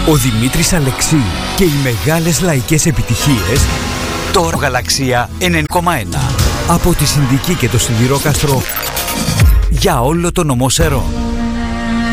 Ο Δημήτρης Αλεξίου και οι μεγάλες λαϊκές επιτυχίες τώρα Γαλαξία 9,1 από τη Συνδική και το Σιδηρόκαστρο για όλο το νομό Σερών.